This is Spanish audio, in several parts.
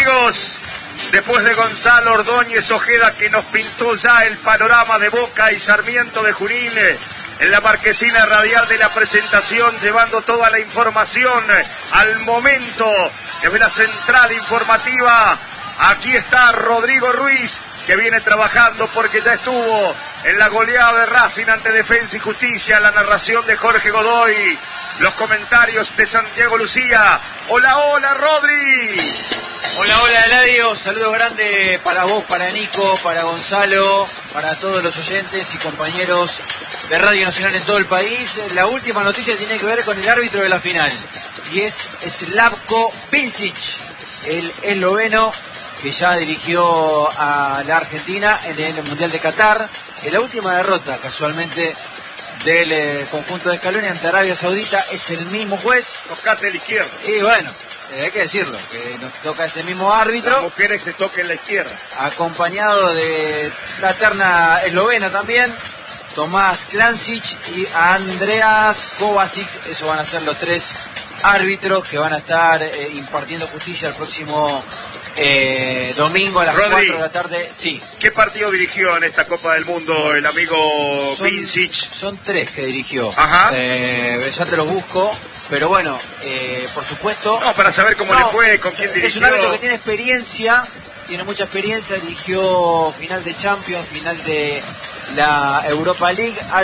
amigos? Después de Gonzalo Ordóñez Ojeda, que nos pintó ya el panorama de Boca y Sarmiento de Junín en la marquesina radial de la presentación, llevando toda la información al momento de la central informativa. Aquí está Rodrigo Ruiz, que viene trabajando porque ya estuvo en la goleada de Racing ante Defensa y Justicia, la narración de Jorge Godoy, los comentarios de Santiago Lucía. Hola, hola, Rodri. Hola, hola, Eladio. Saludos grandes para vos, para Nico, para Gonzalo, para todos los oyentes y compañeros de Radio Nacional en todo el país. La última noticia tiene que ver con el árbitro de la final, y es Slavko Pincic, el esloveno que ya dirigió a la Argentina en el Mundial de Qatar, en la última derrota, casualmente, del conjunto de Scaloni ante Arabia Saudita. Es el mismo juez. Tocate la izquierda. Y bueno, hay que decirlo, que nos toca ese mismo árbitro. Las mujeres se toquen la izquierda. Acompañado de la terna eslovena también, Tomás Klancic y Andreas Kovacic. Esos van a ser los tres árbitros que van a estar impartiendo justicia el próximo domingo a las 4 de la tarde. Sí. ¿Qué partido dirigió en esta Copa del Mundo el amigo Pincic? Son 3 que dirigió. Ajá. Ya te los busco. Pero bueno, por supuesto... No, para saber cómo le fue, con quién dirigió. Es un árbitro que tiene experiencia, tiene mucha experiencia, dirigió final de Champions, final de la Europa League, ha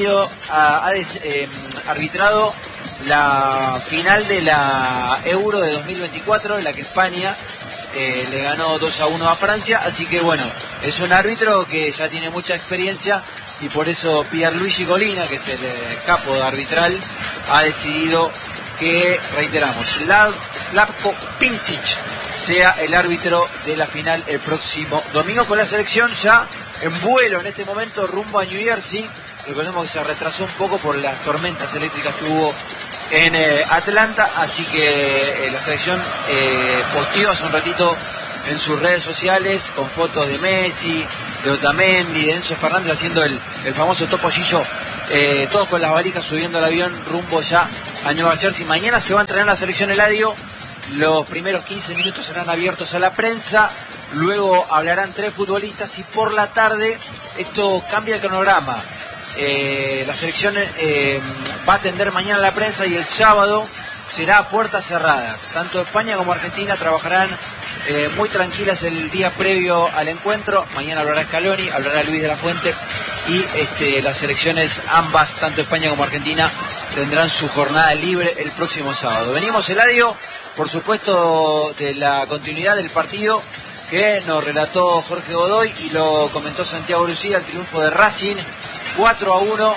arbitrado la final de la Euro de 2024, en la que España le ganó 2-1 a Francia. Así que bueno, es un árbitro que ya tiene mucha experiencia, y por eso Pierluigi Golina, que es el capo de arbitral, ha decidido que, reiteramos, Slavko Pincic sea el árbitro de la final el próximo domingo, con la selección ya en vuelo en este momento rumbo a New Jersey. Recordemos que se retrasó un poco por las tormentas eléctricas que hubo en Atlanta, así que la selección posteó hace un ratito en sus redes sociales con fotos de Messi, de Otamendi, de Enzo Fernández haciendo el famoso topollillo, todos con las valijas subiendo al avión rumbo ya a Nueva Jersey. Mañana se va a entrenar la selección Eladio. Los primeros 15 minutos serán abiertos a la prensa, luego hablarán 3 futbolistas, y por la tarde esto cambia el cronograma. La selección va a atender mañana a la prensa, y el sábado será a puertas cerradas. Tanto España como Argentina trabajarán muy tranquilas el día previo al encuentro. Mañana hablará Scaloni, hablará Luis de la Fuente, y las selecciones ambas, tanto España como Argentina, tendrán su jornada libre el próximo sábado. Venimos, Eladio, por supuesto, de la continuidad del partido que nos relató Jorge Godoy y lo comentó Santiago Lucía, el triunfo de Racing 4-1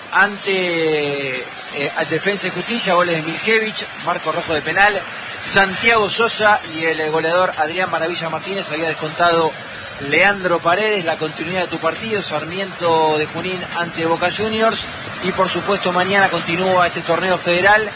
ante Defensa y Justicia, goles de Milkevich, marco rojo de penal, Santiago Sosa y el goleador Adrián Maravilla Martínez. Había descontado Leandro Paredes. La continuidad de tu partido, Sarmiento de Junín ante Boca Juniors, y por supuesto mañana continúa este torneo federal,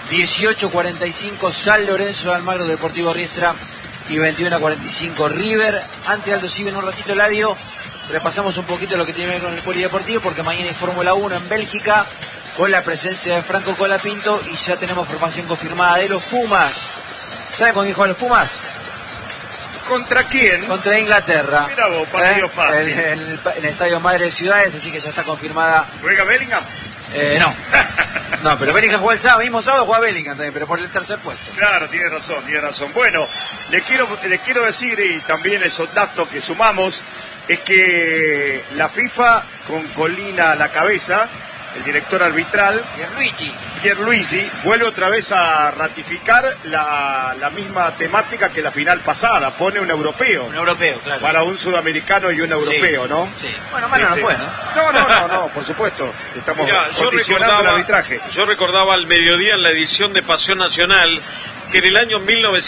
18:45 San Lorenzo de Almagro, Deportivo Riestra, y 21:45 River ante Aldo Civi. En un ratito, Eladio, repasamos un poquito lo que tiene que ver con el polideportivo, porque mañana hay Fórmula 1 en Bélgica con la presencia de Franco Colapinto, y ya tenemos formación confirmada de los Pumas. ¿Saben con quién juegan los Pumas? ¿Contra quién? Contra Inglaterra. Mira vos, partido fácil. En el Estadio Madre de Ciudades, así que ya está confirmada. ¿Juega Bellingham? No. No, pero Bellingham juega el sábado, mismo sábado juega Bellingham también, pero por el tercer puesto. Claro, tiene razón. Bueno, les quiero decir, y también esos datos que sumamos, es que la FIFA, con Colina a la cabeza, el director arbitral, Pierluigi, vuelve otra vez a ratificar la misma temática que la final pasada. Pone un europeo. Un europeo, claro. Para un sudamericano y un europeo, sí, ¿no? Sí. Bueno, malo no fue, ¿no? No, por supuesto. Estamos Mirá, condicionando el arbitraje. Yo recordaba al mediodía en la edición de Pasión Nacional que en el año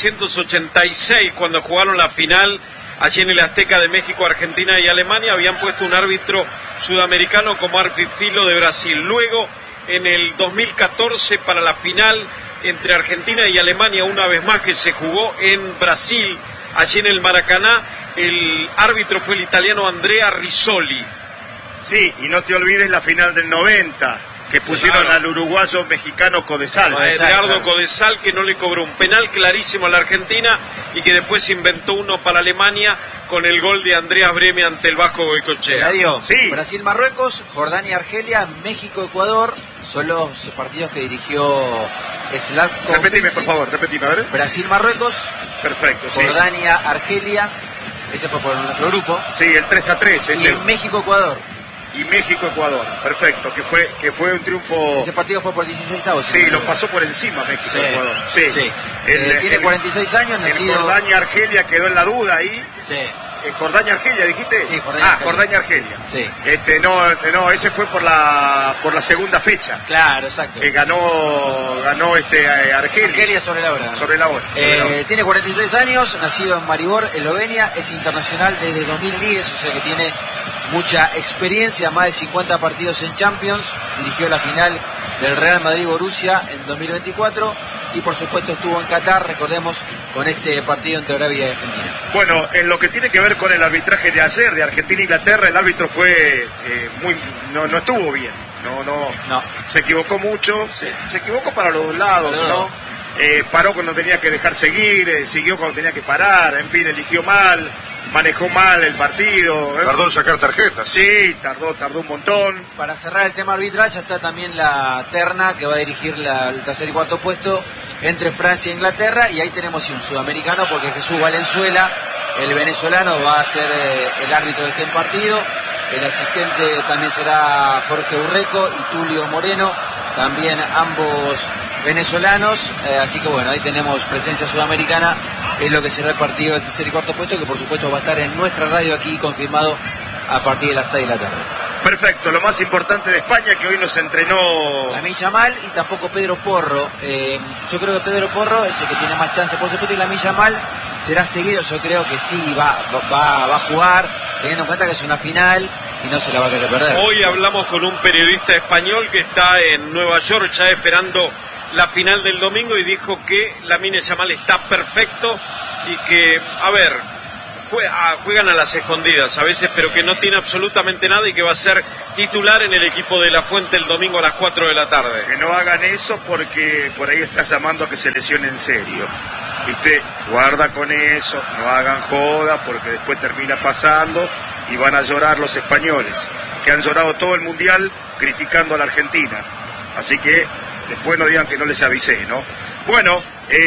1986, cuando jugaron la final allí en el Azteca de México, Argentina y Alemania, habían puesto un árbitro sudamericano como árbitro de Brasil. Luego, en el 2014, para la final entre Argentina y Alemania, una vez más que se jugó en Brasil, allí en el Maracaná, el árbitro fue el italiano Andrea Rizzoli. Sí, y no te olvides la final del 90, que pusieron claro, al uruguayo mexicano Codesal. a Edgardo Codesal, que no le cobró un penal clarísimo a la Argentina y que después inventó uno para Alemania con el gol de Andreas Breme ante el Vasco Goicoechea. Sí. Brasil-Marruecos, Jordania-Argelia, México-Ecuador, son los partidos que dirigió Zlatko. Repetime, por favor, repetime, a ver. Brasil-Marruecos, Perfecto, sí. Jordania-Argelia, ese fue por nuestro grupo. Sí, el 3-3. Y México-Ecuador. Y México-Ecuador, perfecto, que fue un triunfo. Ese partido fue por 16avos. Sí, lo pasó por encima México-Ecuador. Sí. Tiene 46 años, nacido. En Jordania-Argelia quedó en la duda ahí. Sí. Jordania-Argelia, ¿dijiste? Sí, Jordania-Argelia. Jordania-Argelia. Sí. No, ese fue por la segunda fecha. Claro, exacto. Que ganó Argelia. Argelia sobre la hora. Sobre la hora. Tiene 46 años, nacido en Maribor, Eslovenia, es internacional desde 2010, o sea que tiene mucha experiencia, más de 50 partidos en Champions, dirigió la final del Real Madrid-Borussia en 2024 y por supuesto estuvo en Qatar, recordemos, con este partido entre Arabia y Argentina. Bueno, en lo que tiene que ver con el arbitraje de ayer, de Argentina-Inglaterra, el árbitro fue no estuvo bien, no. Se equivocó mucho, se equivocó para los dos lados, ¿no? Paró cuando tenía que dejar seguir, siguió cuando tenía que parar, en fin, eligió mal, manejó mal el partido. Tardó en sacar tarjetas. Sí, tardó un montón. Para cerrar el tema arbitral ya está también la terna que va a dirigir el tercer y cuarto puesto entre Francia e Inglaterra, y ahí tenemos un sudamericano porque Jesús Valenzuela, el venezolano, va a ser el árbitro de este partido. El asistente también será Jorge Urreco y Tulio Moreno, también ambos venezolanos, así que bueno, ahí tenemos presencia sudamericana, es lo que será el partido del tercer y cuarto puesto, que por supuesto va a estar en nuestra radio aquí confirmado a partir de las 6 de la tarde. Perfecto, lo más importante de España, que hoy nos entrenó Lamine Yamal y tampoco Pedro Porro. Yo creo que Pedro Porro es el que tiene más chance, por supuesto, y Lamine Yamal será seguido. Yo creo que sí, va a jugar, teniendo en cuenta que es una final y no se la va a querer perder. Hoy hablamos con un periodista español que está en Nueva York ya esperando la final del domingo y dijo que Lamine Yamal está perfecto y que, juegan a las escondidas a veces, pero que no tiene absolutamente nada y que va a ser titular en el equipo de La Fuente el domingo a las 4 de la tarde. Que no hagan eso porque por ahí está llamando a que se lesione en serio. ¿Viste? Guarda con eso, no hagan joda porque después termina pasando y van a llorar los españoles, que han llorado todo el mundial criticando a la Argentina. Así que después no digan que no les avisé, ¿no? Bueno,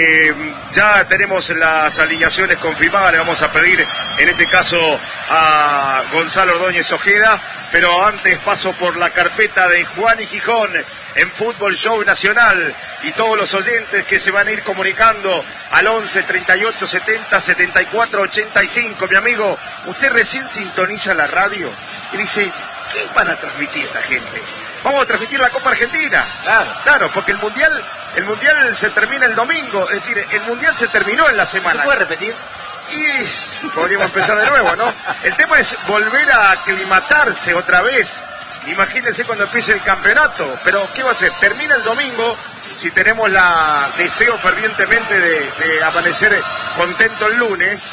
ya tenemos las alineaciones confirmadas, le vamos a pedir en este caso a Gonzalo Ordóñez Ojeda, pero antes paso por la carpeta de Juan y Gijón en Fútbol Show Nacional y todos los oyentes que se van a ir comunicando al 11 38 70 74 85. Mi amigo, usted recién sintoniza la radio y dice, ¿qué van a transmitir esta gente? Vamos a transmitir la Copa Argentina. Claro, porque el mundial se termina el domingo, es decir, el mundial se terminó en la semana. ¿Se puede repetir? Y podríamos empezar de nuevo, ¿no? El tema es volver a aclimatarse otra vez. Imagínense cuando empiece el campeonato. Pero, ¿qué va a ser? Termina el domingo, si tenemos deseo fervientemente de amanecer contento el lunes.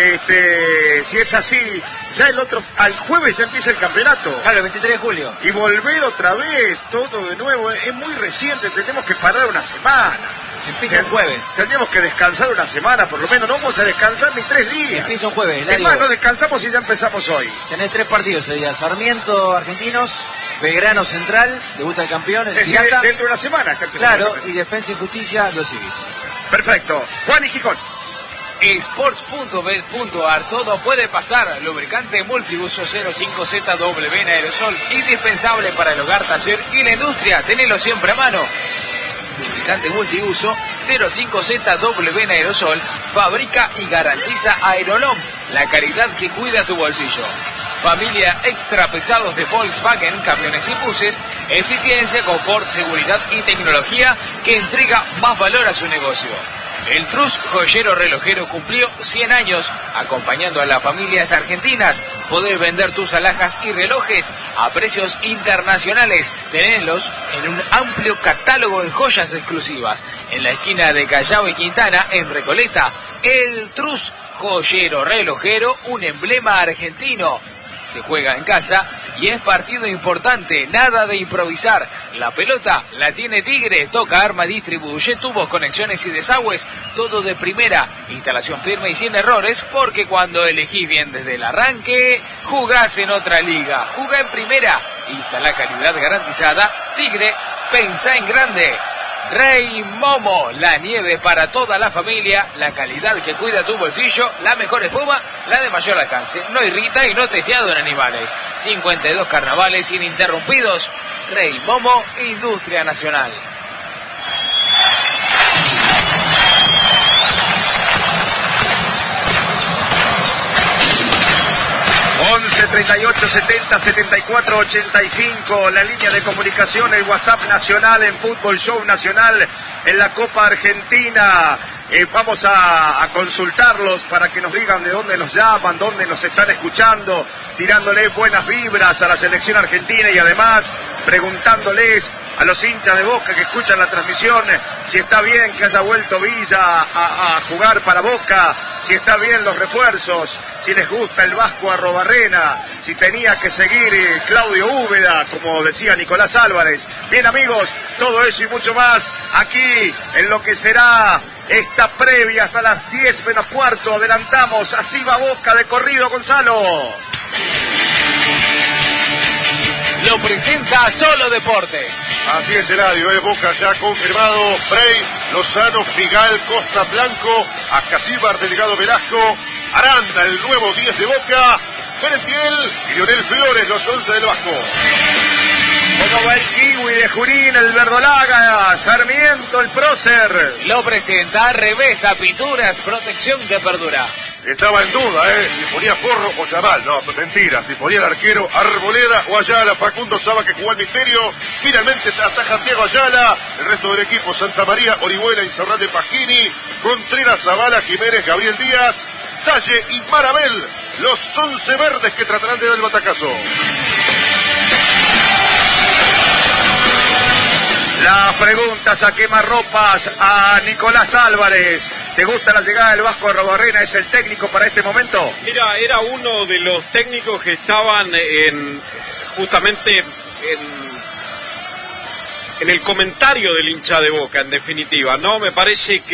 Si es así, ya al jueves ya empieza el campeonato. Claro, el 23 de julio. Y volver otra vez, todo de nuevo, es muy reciente, tenemos que parar una semana. Empieza el jueves. Tendríamos que descansar una semana, por lo menos, no vamos a descansar ni 3 días. Empieza un jueves, es más, no descansamos y ya empezamos hoy. Tenés 3 partidos ese día, Sarmiento, Argentinos, Belgrano Central, debuta el campeón, el Pirata. Dentro de una semana está claro, y Defensa y Justicia, los civiles. Perfecto. Juan y Gijón. Sports.bet.ar, todo puede pasar. Lubricante multiuso 05ZW en aerosol, indispensable para el hogar, taller y la industria. Tenelo siempre a mano. Lubricante multiuso 05ZW en aerosol, fabrica y garantiza Aerolom, la calidad que cuida tu bolsillo. Familia extra pesados de Volkswagen, camiones y buses, eficiencia, confort, seguridad y tecnología que entrega más valor a su negocio. El Trus Joyero Relojero cumplió 100 años acompañando a las familias argentinas. Podés vender tus alhajas y relojes a precios internacionales. Tenedlos en un amplio catálogo de joyas exclusivas. En la esquina de Callao y Quintana, en Recoleta, el Trus Joyero Relojero, un emblema argentino. Se juega en casa y es partido importante, nada de improvisar. La pelota la tiene Tigre, toca arma, distribuye tubos, conexiones y desagües, todo de primera, instalación firme y sin errores, porque cuando elegís bien desde el arranque, jugás en otra liga, jugá en primera, y está la calidad garantizada. Tigre, pensá en grande. Rey Momo, la nieve para toda la familia, la calidad que cuida tu bolsillo, la mejor espuma, la de mayor alcance, no irrita y no testeado en animales. 52 carnavales ininterrumpidos. Rey Momo, Industria Nacional. 11 38 70 74 85, la línea de comunicación, el WhatsApp nacional en Fútbol Show Nacional en la Copa Argentina. Vamos a consultarlos para que nos digan de dónde nos llaman, dónde nos están escuchando, tirándole buenas vibras a la selección argentina y además preguntándoles a los hinchas de Boca que escuchan la transmisión si está bien que haya vuelto Villa a jugar para Boca, si está bien los refuerzos, si les gusta el Vasco Arrobarrena, si tenía que seguir Claudio Úbeda, como decía Nicolás Álvarez. Bien amigos, todo eso y mucho más aquí en lo que será esta previa hasta las 10 menos cuarto. Adelantamos, así va Boca de corrido, Gonzalo. Lo presenta Solo Deportes. Así es, Eladio, Boca ya confirmado. Frey, Lozano, Figal, Costa Blanco, Acasíbar, Delgado Velasco, Aranda, el nuevo 10 de Boca, Merentiel y Lionel Flores, los 11 del Vasco. ¿Cómo va el Kiwi de Junín, el Verdolaga, Sarmiento, el Prócer? Lo presenta Reveja Pinturas, protección que perdura. Estaba en duda, si ponía Porro o Yamal. No, mentira, si ponía el arquero Arboleda o Ayala. Facundo Saba, que jugó al misterio. Finalmente ataja Santiago Ayala. El resto del equipo: Santa María, Orihuela, Insaurralde, Pasquini, Contreras, Zavala, Jiménez, Gabriel Díaz, Salle y Marabel. Los 11 verdes que tratarán de dar el batacazo. Las preguntas a quemarropas a Nicolás Álvarez. ¿Te gusta la llegada del Vasco Arrobarrena? ¿Es el técnico para este momento? Mira, era uno de los técnicos que estaban justamente en el comentario del hincha de Boca, en definitiva, ¿no? Me parece que